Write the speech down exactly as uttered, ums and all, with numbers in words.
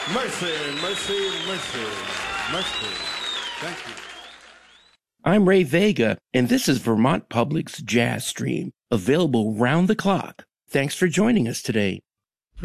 Mercy, mercy, mercy, mercy. Thank you. I'm Ray Vega, and this is Vermont Public's Jazz Stream, available round the clock. Thanks for joining us today.